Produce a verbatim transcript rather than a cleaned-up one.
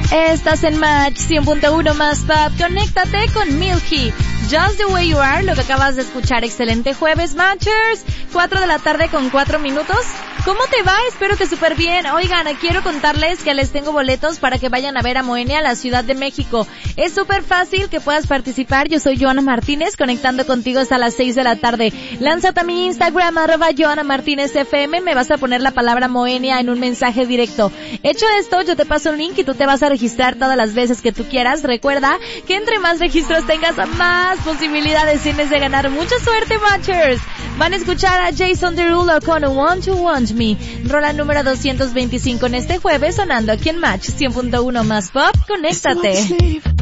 Estás en Match cien punto uno más Pop. Conéctate con Milky. Just the Way You Are, lo que acabas de escuchar. Excelente jueves, Matchers. cuatro de la tarde con cuatro minutos. ¿Cómo te va? Espero que súper bien. Oigan, quiero contarles que les tengo boletos para que vayan a ver a Moenia a la Ciudad de México. Es súper fácil que puedas participar. Yo soy Joana Martínez, conectando contigo hasta las seis de la tarde. Lánzate a mi Instagram, arroba Joana Martínez F M. Me vas a poner la palabra Moenia en un mensaje directo. Hecho esto, yo te paso un link y tú te vas a registrar todas las veces que tú quieras. Recuerda que entre más registros tengas, más posibilidades tienes de ganar. Mucha suerte, Matchers. Van a escuchar a Jason Derulo con Want to Want Me, rola número doscientos veinticinco en este jueves, sonando aquí en Match cien punto uno más Pop. Conéctate.